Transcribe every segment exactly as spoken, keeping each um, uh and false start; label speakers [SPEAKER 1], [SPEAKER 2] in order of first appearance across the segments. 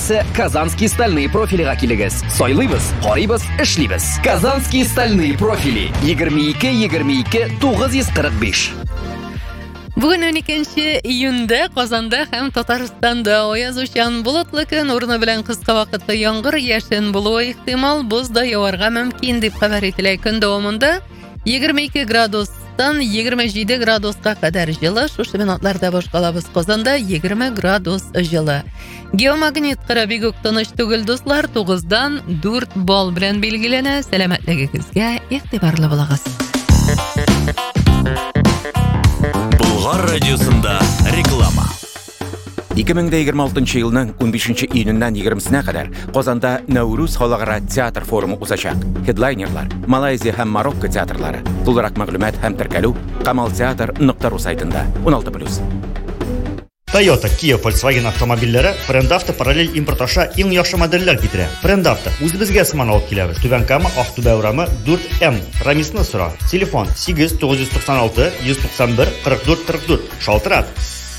[SPEAKER 1] исә Казанские стальные профилига килегез. Сайлыйбыз, карыйбыз, эшлибез. Казанские стальные профили егерме ике егерме ике тугыз йөз кырык биш.
[SPEAKER 2] Бүгін он екінші июньдә Казанда һәм Татарстанда аязучан болытлы көн урыны белән кыска вакытлы яңгыр яшен булуы ихтимал, боз да яварга мөмкин дип хәбәр ителә. Көн дәвамында егерме ике градустан егерме җиде градуска кадәр җылы. Шушы минутларда башкалабыз Казанда егерме градус җылы. Геомагнит кыры бик үк тыныч түгел, дуслар, тугыздан дүрт балл белән билгеләнә. Сәламәтлегегезгә игътибарлы булыгыз.
[SPEAKER 3] Болгар радиосында реклама.
[SPEAKER 4] ике мең егерме алтынчы елның унбишенче июненнән егермесенә кадәр Казанда Наурыз халыкара театр форумы узачак. Хедлайнерлар Малайзия һәм Марокко театрлары. Тулырак мәгълүмат һәм теркәлү камал театр нокта ру сайтында. он алты плюс.
[SPEAKER 5] Toyota, Kia, Volkswagen автомобильләре Френдавто параллель импорт аша иң яхшы модельләр китерә. Френдавто үзебезгә сыман алып киләбез. Түбән Кама, Актүбә урамы дүрт эм. Рамисны сора. Телефон сигез тугыз туксан алты йөз туксан бер кырык дүрт кырык дүрт. Шалтырат.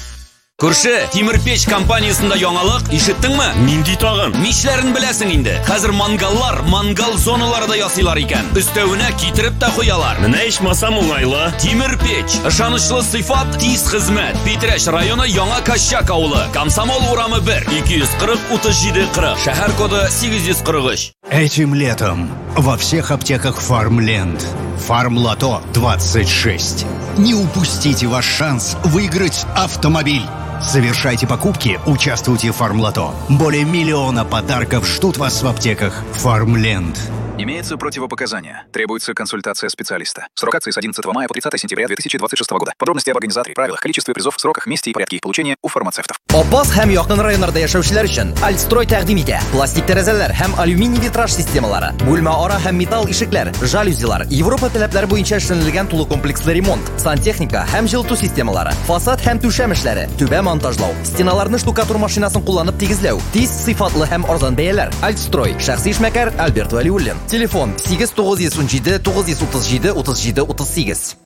[SPEAKER 3] Күрше, Тимир печ компаниясында яңалык, ишеттеңме? Нинди тагын? Мишләрен беләсең инде. Хәзер мангаллар, мангал зоналары да ясыйлар икән. Өстәвенә китереп тә куялар. Менә ичмасам уңайлы. Тимир печ, ышанычлы сыйфат, тиз хезмәт. Питрәш районы Яңа Кащак авылы. Комсомол урамы бер, ике йөз кырык утыз җиде кырык. Шәһәр коды сигез йөз кырык өч.
[SPEAKER 6] Этим летом во всех аптеках Фармленд. Фармлото двадцать шесть. Не упустите ваш шанс выиграть автомобиль. Совершайте покупки, участвуйте в Фармлото. Более миллиона подарков ждут вас в аптеках Фармленд.
[SPEAKER 7] Имеются противопоказания. Требуется консультация специалиста. Срок акции с одиннадцатого мая по тридцатое сентября две тысячи двадцать шестого года. Подробности об организаторе, правилах, количестве призов, сроках, месте и порядке их получения у фармацевтов.
[SPEAKER 1] Апас һәм якын районнарда яшәүчеләр өчен Альстрой тәкъдим итә. Пластик тәрәзәләр һәм алюминий витраж системалары, бүлмә ара һәм металл ишекләр, жалюзилар, Европа таләпләре буенча эшләнелгән тулы комплекслы ремонт, сантехника һәм җылыту системалары, фасад һәм түшәм эшләре, түбә монтажлау, стеналарны штукатур машинасын кулланып тигезләү, тиз, сыйфатлы һәм арзан бәяләр. Альстрой, шәхси эшмәкәр Альберт Валиуллин. Телефон сигез тугыз йөз унҗиде тугыз йөз утыз җиде утыз җиде утыз сигез.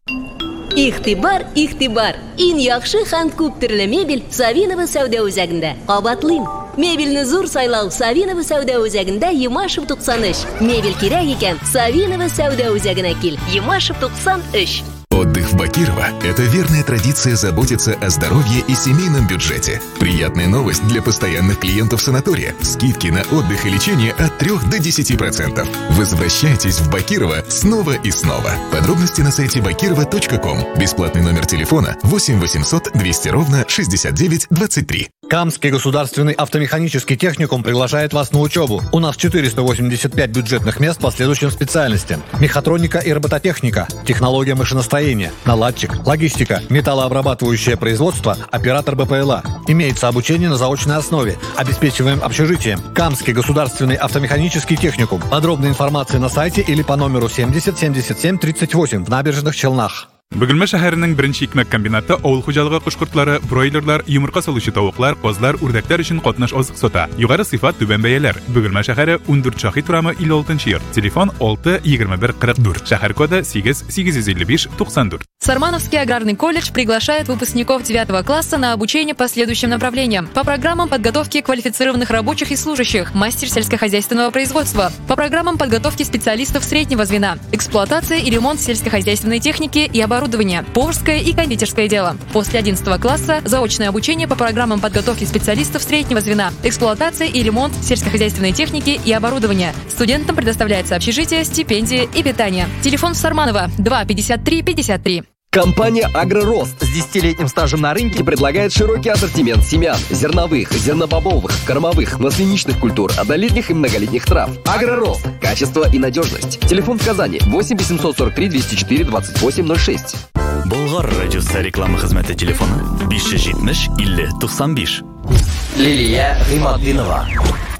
[SPEAKER 8] Ихтибар, ихтибар. Иң яхшы һәм күп төрле мебель Савинова сәүдә үзәгендә. Кабатлыйм. Мебельне зур сайлау Савинова сәүдә үзәгендә Ямашев туксан өч. Мебель кирәк икән Савинова сәүдә үзәгенә кил. Ямашев туксан өч.
[SPEAKER 9] Отдых в Бакирово – это верная традиция заботиться о здоровье и семейном бюджете. Приятная новость для постоянных клиентов санатория. Скидки на отдых и лечение от трёх до десяти процентов. Возвращайтесь в Бакирово снова и снова. Подробности на сайте бакирова точка ком. Бесплатный номер телефона восемь восемьсот двести ровно шестьдесят девять двадцать три.
[SPEAKER 10] Камский государственный автомеханический техникум приглашает вас на учебу. У нас четыреста восемьдесят пять бюджетных мест по следующим специальностям: мехатроника и робототехника, технология машиностроения, наладчик, логистика, металлообрабатывающее производство, оператор БПЛА. Имеется обучение на заочной основе. Обеспечиваем общежитием. Камский государственный автомеханический техникум. Подробная информация на сайте или по номеру семьдесят семьдесят семь тридцать восемь в Набережных Челнах.
[SPEAKER 11] Бөгелмә шәһәренең беренче икмәк комбинаты авыл хуҗалыгы кушкортлары, бройлерлар, йомырка салучы тавыклар, козлар, үрдәкләр өчен катнаш азык сата. Югары сыйфат, түбән бәяләр. Бөгелмә шәһәре он дүрт Шаһит урамы илле алтынчы йорт. Телефон алты егерме бер кырык дүрт. Шәһәр коды сигез сигез йөз илле биш туксан дүрт.
[SPEAKER 2] Сармановский аграрный колледж приглашает выпускников девятого класса на обучение по следующим направлениям. По программам подготовки квалифицированных рабочих и служащих, мастер сельскохозяйственного производства. По программам подготовки специалистов среднего звена, эксплуатация и ремонт сельскохозяйственной техники и оборудования, поварское и кондитерское дело. После одиннадцатого класса заочное обучение по программам подготовки специалистов среднего звена, эксплуатация и ремонт сельскохозяйственной техники и оборудования. Студентам предоставляется общежитие, стипендия и питание. Телефон Сарманова два пятьдесят три пятьдесят три.
[SPEAKER 1] Компания «Агророст» с десятилетним стажем на рынке предлагает широкий ассортимент семян, зерновых, зернобобовых, кормовых, масляничных культур, однолетних и многолетних трав. «Агророст» – качество и надежность. Телефон в Казани восемь восемьсот сорок три двести четыре двадцать восемь ноль шесть.
[SPEAKER 3] Болгар радиосы реклама хезмәте телефоны биш йөз җитмеш илле туксан биш.
[SPEAKER 1] Лилия Гыйматдинова.